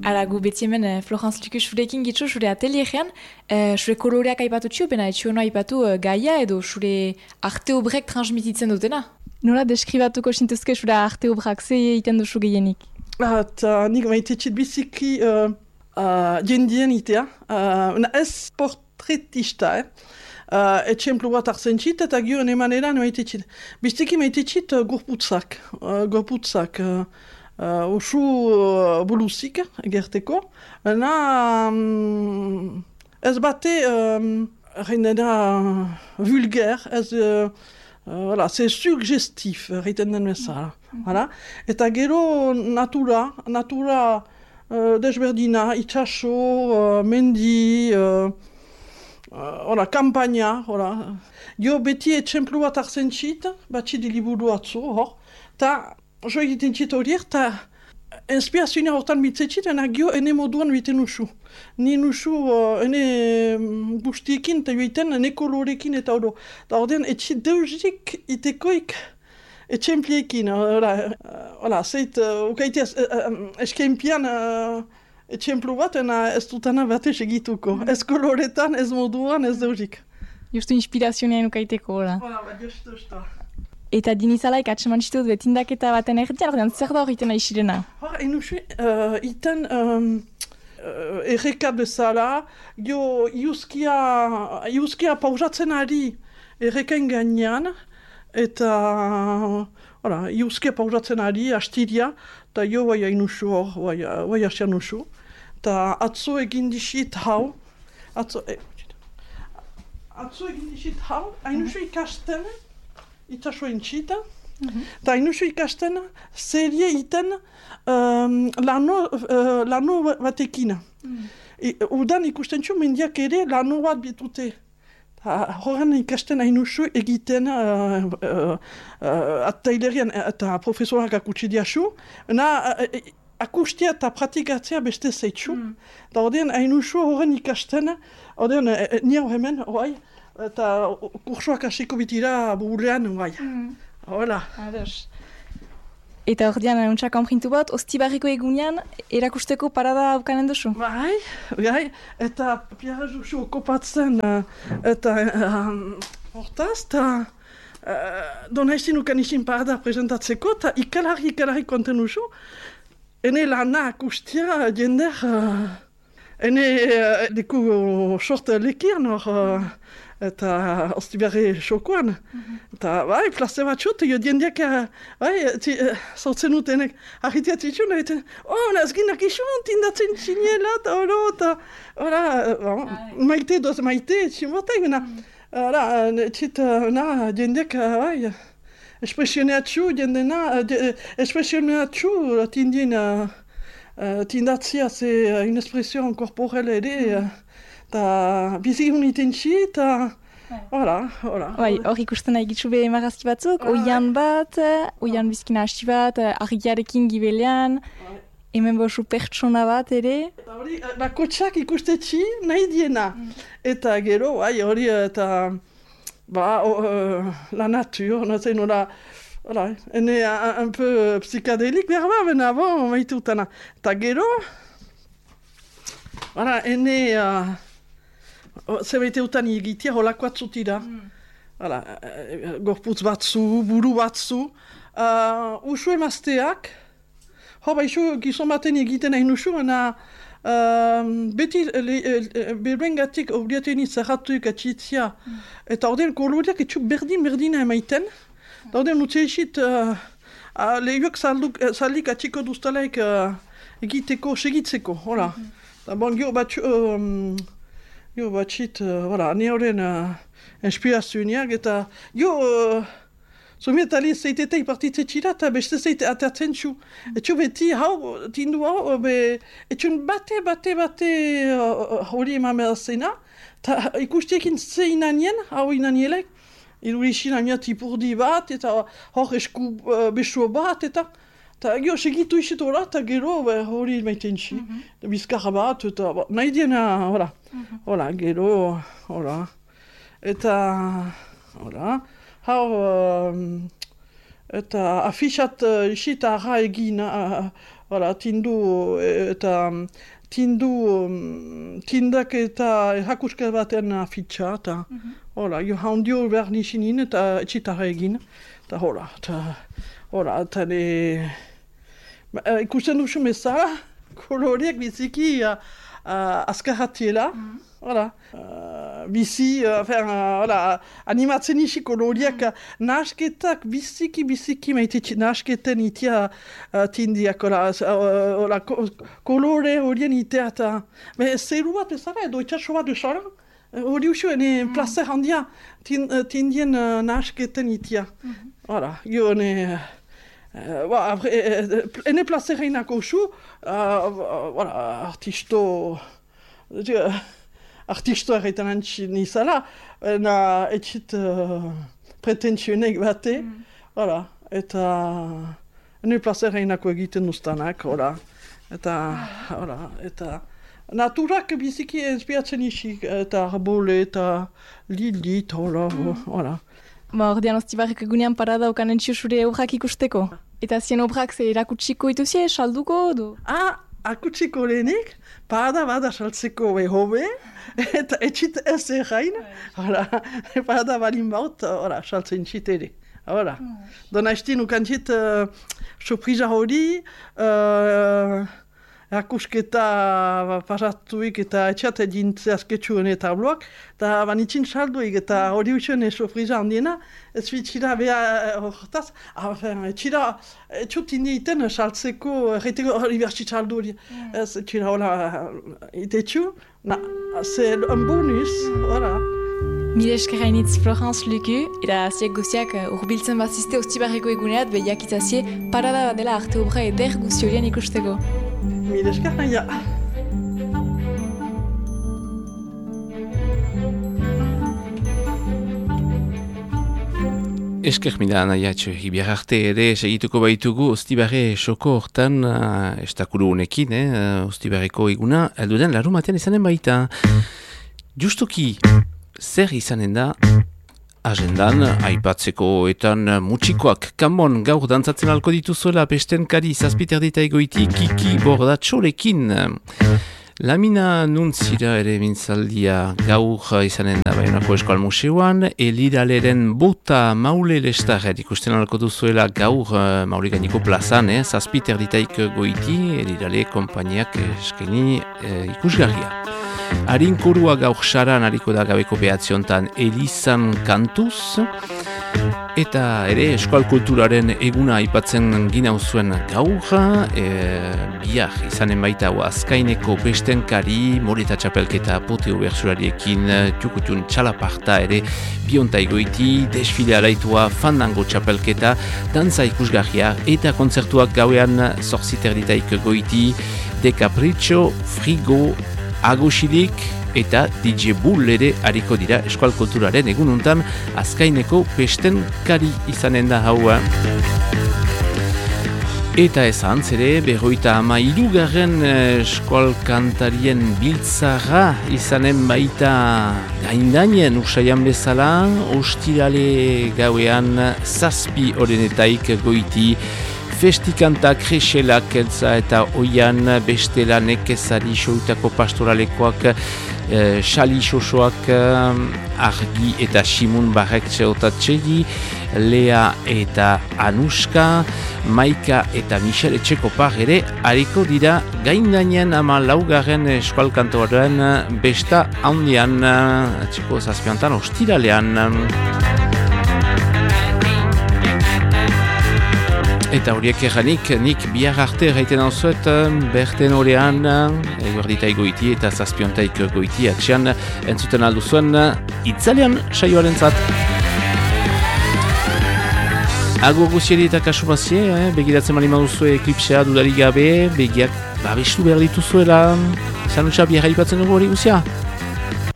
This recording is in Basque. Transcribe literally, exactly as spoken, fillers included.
Ara, gu beti hemen eh, Florence Luke zurekin gitzu zure atelierean, eh, zure koloreak aipatu txu, bena etxiono aipatu eh, gaia edo zure arte obrek transmititzen dutena. Nola deskribatuko sintuzke zure arte obrak, ze egiten duzu gehienik? Eta nik maite txit biziki uh, uh, jendien itea, uh, ez portretista, eh? Uh, etxemplu bat hartzen txit, eta gioen emaneran maite txit. Biztiki maite txit uh, gorputzak, uh, gorputzak, uh, uh, usu uh, buluzik gerteko. Na, um, ez bate, um, rendena vulgaire, ez, uh, uh, voilà, c'est suggestif, reiten den bezala. Mm-hmm. Voilà. Eta gero natura, natura uh, desberdina, itxaso, uh, mendi, uh, Hora, uh, kampaina, hora. Jo beti etxemplu bat hartzen txit, batxit liburu atzu, hor. Ta, jo egiten txit horiek, ta inspirazioa hortan bitzetxit, ena gio ene moduan biten usu. Ni nusu, uh, ene guztiekin, eta joiten ene kolorekin eta oro. Ta ordean, etxit deuzik itekoik etxempliekin, hora. Hora, zeit, ukaitea, eskempian, etxemplu bat, ena ez dutana batez egituko. Mm. Ez koloretan, ez moduan, ez deuzik. Justu inspirazionean ukaiteko, hola. Hola, bat justu, justu. Eta dinizalaik atseman txitut betindaketa baten erdian, ordean zer da horiten aixirena? Hor, enusu, uh, iten um, uh, errekat bezala, jo iuskia, iuskia pausatzen ari errekain gainean, eta hola, iuskia pausatzen ari, astiria, eta jo bai hainusu hor, bai, bai asian nusu. Eta atzo egin dixit hau, atzo, e, atzo egin dixit hau, hainusu ikasten, itxasoen txita, eta hainusu ikasten, serie iten um, lano, uh, lano batekin. E, udan ikusten txu, mendiak ere lano bat bitute. Horren ikasten hainusu egiten uh, uh, uh, atailerian eta profesorak akutsi diasu, na, uh, akustia eta pratikatzea beste zeitzu. Mm. Da ordean hainusu horren ikasten, ordean e, ni hau hemen, oai, eta kursoak hasiko bitira burulean, oai. Mm. Hola. Ados. Eta ordean untsa konprintu bat, Ostibarriko egunean erakusteko parada aukanen duzu? Bai, bai, eta Pierre Juxu okopatzen, eta um, hortaz, eta uh, dona ezin ukan izin parada presentatzeko, eta ikalari ikalari konten duzu, ene lana akustia jender, uh, ene uh, deku sort lekir nor, uh, eta Ostibarri xokoan. Mm-hmm. Eta bai, plaze bat xut, jo jendeak, bai, sortzen utenek, ahitiat zitsun, eta, oh, nazginak isun, tindatzen txinela, eta oro, eta, ora, maite doz maite, tximotek, na, ora, txit, na, jendeak, bai, espresioneatxu, jendena, espresioneatxu, tindien, tindatzia, ze, une espression corporelle ere, eta bizi uniten txi, eta, hola, hola. Bai, hor ikusten nahi gitzu be marrazki batzuk, oian bat, oian bizkina hasti bat, argiarekin gibelean, hemen bosu pertsona bat ere. Eta hori, bakotxak ikuste txi nahi diena. Eta gero, bai, hori, eta, ba, uh, la nature, nazen, hola, hola, ene un peu psychédélique, berba, bena, bon, maitutana. Eta gero, voilà, ene, uh, zerbait eutan egitea holakoat zutira. Mm. Hala, uh, gorputz batzu, buru batzu. Uh, usu emazteak, hor baizu gizon baten egiten hain usu, baina uh, beti berbengatik obliaten izarratuik atxitzia. Mm. Eta ordean koloriak etxuk berdin-berdina emaiten. Mm. Eta ordean utze esit, uh, uh, lehioak zalik atxiko duztalaik uh, egiteko, segitzeko, hola. Mm-hmm. Eta bon, gio batxu... Um, Jo, batxit, uh, voilà, ni horren uh, inspirazioak, eta jo, uh, somietali zeitetek partitze txira, eta beste zeite atertzen txu. Etxo beti, hau, tindu hau, be, etxun bate, bate, bate hori uh, eman behar zena, eta ikustiekin ze inanien, hau inanielek, irurixin amia tipurdi bat, eta hor esku uh, besuo bat, eta eta gero segitu izet hola, eta gero hori maiten txi, mm-hmm. bizkarra bat, eta ba, nahi diena, hola, mm-hmm. hola, gero, hola, eta, hola, hau, um, eta afixat uh, isit arra egin, uh, Hala, tindu eta tindu um, tindak eta erakusketa baten afitxa, eta hola, jo handio behar nisinin eta etxitarra egin, eta hola, eta hola, eta ne... Ikusten duzu bezala, koloriak biziki uh, uh, azkarratiela, mm. Voilà. Uh, bizi, uh, enfin, uh, voilà, animatzen isi koloriak mm. nahasketak biziki, biziki maite nahasketen itia uh, tindiak, hola, uh, hola, kolore horien itea eta... Me zeru bat ezara edo itxaso bat esara, hori usio ene mm. placer handia tin, uh, tindien uh, nahasketen itia. Mm -hmm. Voilà, jo ene... Uh, ba, apre, uh, ene placer einako usu, uh, voilà, artisto... Uh, Artisto erretan antxin izala, na etxit uh, pretensionek bate, mm. Voilà, eta ene placer einako egiten duztanak, hola, eta, hola, eta naturak biziki inspiratzen isik, eta arbole, eta lilit, hola, mm. Hola. Ba, ordean Ostibarreko egunean parada okan entxio zure obrak ikusteko? Eta zien obrak ze erakutsiko ituzie, salduko, do? Ah, akutsiko lehenik, parada bada saltzeko behobe, eta etxit ez errain, parada balin baut, saltzen txitere. Hala. Dona estin ukantxit uh, surpriza hori, uh, erakusketa pasatuik eta etxat edintzea azketxuen eta tabloak, eta banitxin salduik eta hori usen surpriza handiena, ez bitxira beha horretaz, etxira etxut indieiten saltzeko, erreteko hori bertxit saldu hori, ez etxira hola itetxu, c'est un bonus, voilà. Mile eskerrainitz Florence Luku, eta ziek guziak urbiltzen bazizte Ostibarreko eguneat behiak itazie parada bat dela arte obra eder guzi horien ikusteko. Mile eskerraina. Esker mila anaiatxo, ibiar arte ere segituko baitugu Ostibarre soko hortan uh, estakulu honekin, eh, Ostibarreko eguna, elduden larumatean izanen baita. Justuki, zer izanen da agendan, aipatzeko etan mutxikoak kanbon gaur dantzatzen alko dituzuela pesten kari zazpiter dita egoiti kiki bordatxorekin. Lamina nuntzira ere mintzaldia gaur izanen da Baionako Eskual Museoan, eliraleren bota maule lestarret ikusten alko duzuela gaur uh, maule gainiko plazan, eh, zazpiter ditaik goiti, elirale kompainiak eskeni eh, ikusgarria. Harin korua gaur saran hariko da gabeko behatziontan Elizan kantuz, eta ere eskual kulturaren eguna aipatzen ginau zuen gaur, e, biar izanen baita azkaineko bestenkari, moreta txapelketa apoteo bertsulariekin, txukutun txalaparta ere bionta egoiti, desfile alaitua, fandango txapelketa, dantza ikusgarria eta kontzertuak gauean zorziter ditaik goiti, De Capriccio, Frigo, Agosilik eta D J Bull ere hariko dira eskual kulturaren egununtan azkaineko pesten kari izanen da haua. Eta esan zere, berroita ama irugarren eskual kantarien biltzara izanen baita gaindainen usaian bezala, ostirale gauean zazpi orenetaik goiti, festikanta kreselak eltza eta oian bestela nekezari soutako pastoralekoak, eh, xali xosoak, eh, argi eta simun barrek txeotatxegi, Lea eta Anuska, Maika eta Michel Etxekopar ere hariko dira gaindainen ama laugarren eskual kantoaren besta handian, txeko zazpiantan ostiralean. Eta horiek erranik, nik bihar arte erraiten hau zuet, berten horrean, eguerdita egoiti eta zazpiontaik goiti atxean, entzuten aldu zuen, itzalean saioaren zat. Agur guzieri eta kasu bazie, eh? Begiratzen mali maduzue eklipsea dudarik gabe, begiak babestu behar dituzuela, zanutxa bihar haipatzen dugu hori guzia.